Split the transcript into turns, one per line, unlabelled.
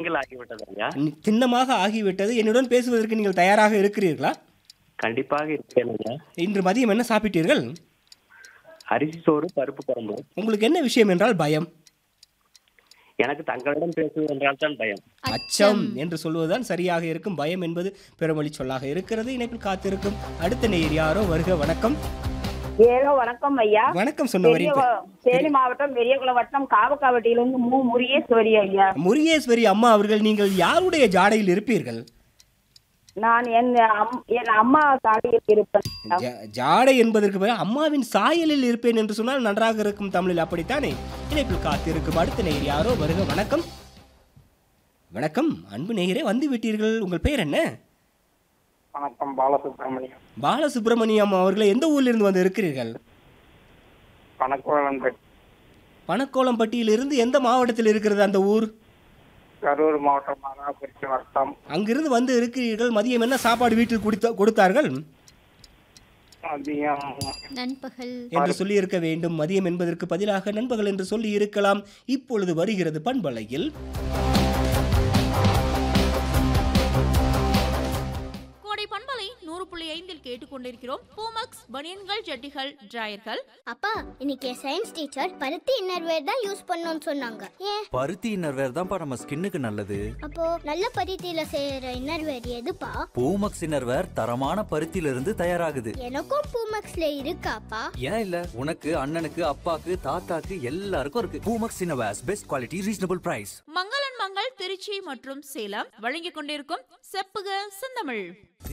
திங்கள் ஆகிவிட்டது ஐயா.
திண்ணமாக ஆகிவிட்டது. என்னுடன் பேசுவதற்கு நீங்கள் தயாராக இருக்கிறீர்களா?
கண்டிப்பாக இருக்கேன் ஐயா.
இன்று மதியம் என்ன சாப்பிட்டீர்கள்?
அரிசி சோறு பருப்பு குழம்பு.
உங்களுக்கு என்ன விஷயம் என்றால் பயம்?
எனக்கு தங்களிடம் பேசுவது என்றால் தான் பயம்.
அச்சம் என்று சொல்வதுதான் சரியாக இருக்கும். பயம் என்பது பிறமொழி சொல்லாக இருக்கிறது. இணைப்பில் காத்திருக்கும் அடுத்த நேயர் யாரோ வருக. வணக்கம்.
ஏதோ வணக்கம் ஐயா.
வணக்கம் சொன்னவரின்
தேனி மாவட்டம் பெரியகுளம் வட்டம் காவக்காவட்டியிலிருந்து முருகேஸ்வரி ஐயா.
முருகேஸ்வரி அம்மா அவர்கள், நீங்கள் யாருடைய ஜாடையில் இருப்பீர்கள்?
நான் என் அம்மா சாலையில் இருப்பேன்.
ஜாடை என்பதற்கு பதிலாக அம்மாவின் சாயலில் இருப்பேன் என்று சொன்னால் நன்றாக இருக்கும். தமிழில் அப்படித்தானே? இணைப்பில் காத்திருக்கும் அடுத்த நேயர் யாரோ வருக. வணக்கம். வணக்கம் அன்பு நேயரே, வந்து விட்டீர்கள். உங்கள் பெயர் என்ன?
வணக்கம், பாலசுப்ரமணியம்.
பாலசுப்ரமணியம் அவர்களை எந்த ஊரிலிருந்து வந்து இருக்கிறீர்கள்?
பணக்கோளம்பட்டி.
பணக்கோளம்பட்டியிலிருந்து எந்த மாவட்டத்தில் இருக்கிறது அந்த ஊர்?
கரூர் மாவட்டம், மானாபுரி வட்டம்.
அங்கிருந்து வந்து இருக்கிறீர்கள். மதியம் என்ன சாப்பாடு வீட்டில் கொடுத்தார்கள்?
மதியம்
நண்பகல்
என்று சொல்லி இருக்க வேண்டும். மதியம் என்பதற்கு பதிலாக நண்பகல் என்று சொல்லி இருக்கலாம். இப்பொழுது வருகிறது பண்பலையில்
பண்பலை 100.5 கேட்டுக்கொண்டிருக்கிறோம். பூமக்ஸ் பனியன்கள், ஜட்டிகள், டிராயர்கள்.
அப்பா, இன்னைக்கு சயின்ஸ் டீச்சர் பருத்தி இன்னர்வேர் தான் யூஸ் பண்ணணும்னு சொன்னாங்க. ஏன்?
பருத்தி இன்னர்வேர் தான்ப்பா நம்ம ஸ்கின்னுக்கு நல்லது.
அப்போ நல்ல பருத்தியில செய்யற இன்னர்வேர் எதுப்பா?
பூமக்ஸ் இன்னர்வேர் தரமான பருத்தியில இருந்து தயாராகுது.
எனக்கும் பூமக்ஸ்ல இருக்காப்பா?
ஏன் இல்ல, உனக்கு, அண்ணனுக்கு, அப்பாக்கு, தாத்தாக்கு எல்லாருக்கும் இருக்கு. Poomex innerwears, best quality, reasonable price.
மங்களன் மங்கள் திருச்சி மற்றும் சேலம் வழங்கிக் கொண்டிருக்கும் செப்புக செந்தமிழ்.